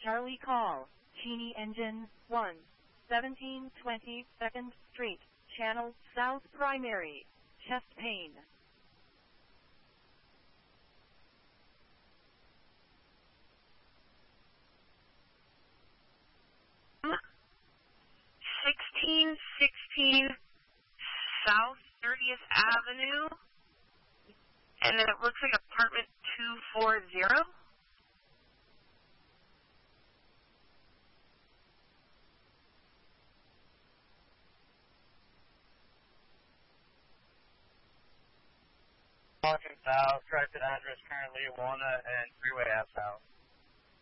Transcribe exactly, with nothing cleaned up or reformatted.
Charlie call, Cheney Engine, one, seventeen twenty second Street, Channel, South Primary, chest pain. sixteen sixteen South thirtieth Avenue, and then it looks like apartment two forty. Walking south, corrected address currently Walnut and Freeway Ave South.